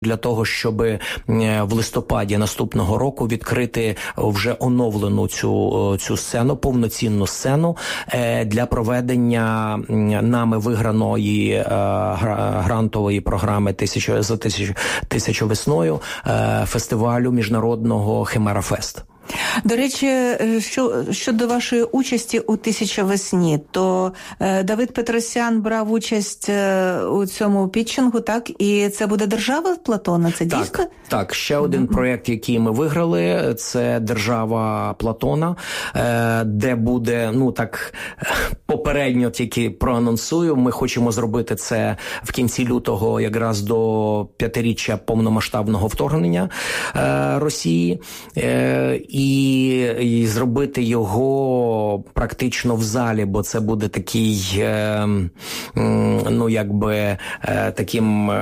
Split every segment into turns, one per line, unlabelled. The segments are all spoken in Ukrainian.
для того, щоб в листопаді наступного року відкрити вже оновлену цю сцену, повноцінну сцену для проведення нами виграної грантової програми «Тисячу весною» фестивалю міжнародного Химера Фест.
До речі, щодо вашої участі у «Тисяча весні», то Давид Петросян брав участь у цьому пітчингу, так? І це буде «Держава Платона», це дійсно?
Так, ще один проєкт, який ми виграли, це «Держава Платона», де буде, попередньо тільки проанонсую, ми хочемо зробити це в кінці лютого, якраз до 5-річчя повномасштабного вторгнення Росії, і зробити його практично в залі, бо це буде такий, таким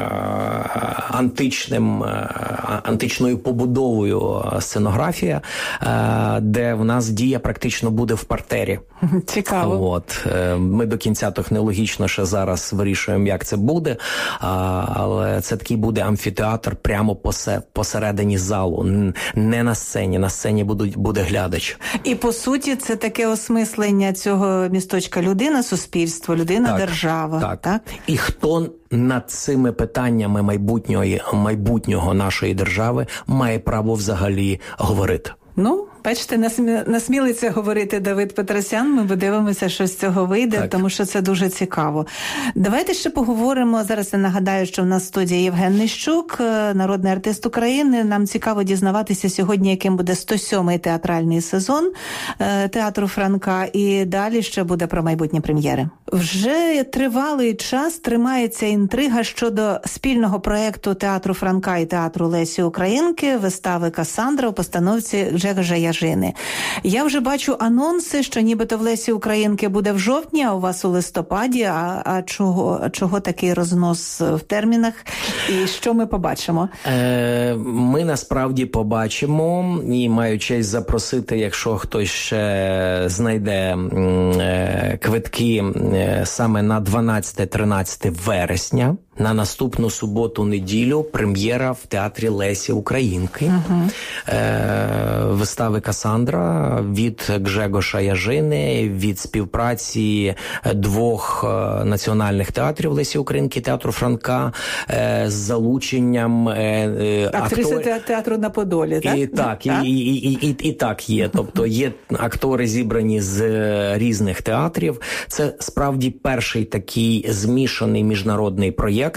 античною побудовою сценографія, де в нас дія практично буде в партері.
Цікаво.
Ми до кінця технологічно ще зараз вирішуємо, як це буде, але це такий буде амфітеатр прямо посередині залу, не на сцені. На сцені буде глядач.
І, по суті, це таке осмислення цього місточка: людина, суспільство, людина, держава. Так.
І хто над цими питаннями майбутнього нашої держави має право взагалі говорити?
Бачите, насмілиться говорити Давид Петросян. Ми подивимося, що з цього вийде, тому що це дуже цікаво. Давайте ще поговоримо. Зараз я нагадаю, що в нас в студії Євген Нищук, народний артист України. Нам цікаво дізнаватися сьогодні, яким буде 107-й театральний сезон театру Франка. І далі ще буде про майбутні прем'єри. Вже тривалий час тримається інтрига щодо спільного проєкту театру Франка і театру Лесі Українки, вистави «Касандра» у постановці Гжегожа Яжини. Я вже бачу анонси, що нібито в Лесі Українки буде в жовтні, а у вас у листопаді. А чого такий рознос в термінах? І що ми побачимо?
Ми насправді побачимо, і маю честь запросити, якщо хтось ще знайде квитки саме на 12-13 вересня, на наступну суботу-неділю прем'єра в театрі Лесі Українки. Вистави «Касандра» від Гжегоша Яжини, від співпраці двох національних театрів Лесі Українки, театру Франка, з залученням
актриси театру на Подолі, так?
І так є. Тобто є актори, зібрані з різних театрів. Це справді перший такий змішаний міжнародний проєкт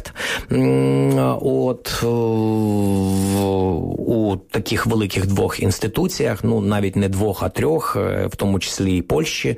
у таких великих двох інституціях, навіть не двох, а трьох, в тому числі і Польщі.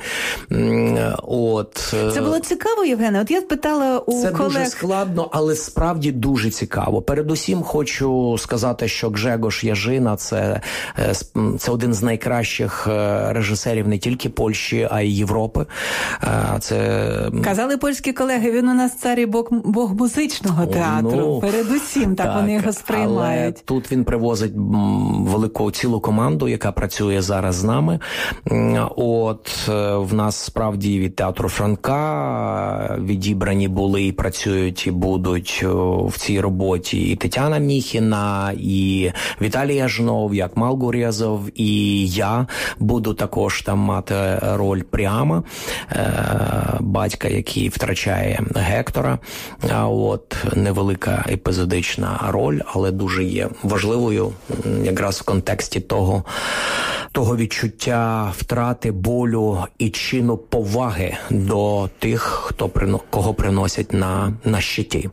Це було цікаво, Євгене? Я питала у колег.
Це дуже складно, але справді дуже цікаво. Передусім хочу сказати, що Гжегош Яжина – це один з найкращих режисерів не тільки Польщі, а й Європи.
Казали польські колеги, він у нас цар і бог музичного театру. Передусім, так вони його сприймають.
Але тут він привозить велику цілу команду, яка працює зараз з нами. В нас справді від театру Франка відібрані були і працюють, і будуть в цій роботі і Тетяна Міхіна, і Віталій Ажнов, як Малгурєзов, і я буду також там мати роль Пріама, батька, який втрачає Гектора. Невелика епізодична роль, але дуже є важливою якраз в контексті того відчуття втрати, болю і чину поваги до тих, кого приносять на щиті.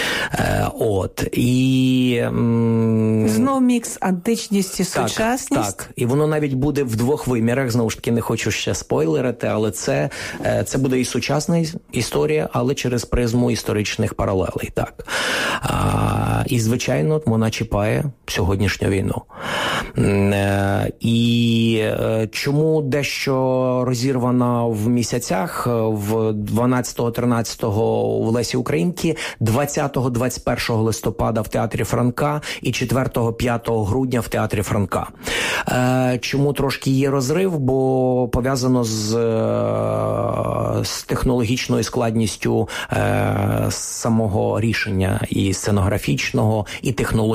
Знов мікс античність і сучасність.
Так. І воно навіть буде в двох вимірах. Знову ж таки, не хочу ще спойлерити, але це буде і сучасна історія, але через призму історичних паралелей. Так. І, звичайно, вона чіпає сьогоднішню війну. І І чому дещо розірвана в місяцях, в 12-13 в Лесі Українки, 20-21 листопада в Театрі Франка і 4-5 грудня в Театрі Франка. Чому трошки є розрив? Бо пов'язано з технологічною складністю самого рішення і сценографічного, і технологічного.